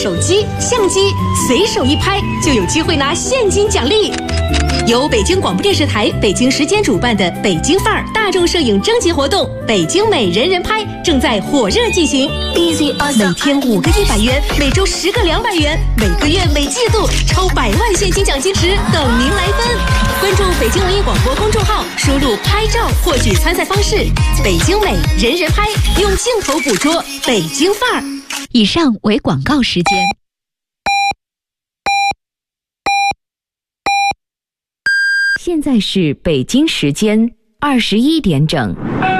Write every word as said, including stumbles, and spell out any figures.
手机、相机，随手一拍就有机会拿现金奖励。由北京广播电视台北京时间主办的北京范儿大众摄影征集活动“北京美人人拍”正在火热进行，每天五个一百元，每周十个两百元，每个月每季度超百万现金奖金池等您来分。关注北京文艺广播公众号，输入“拍照”获取参赛方式。北京美人人拍，用镜头捕捉北京范儿。 以上为广告时间。现在是北京时间二十一点整。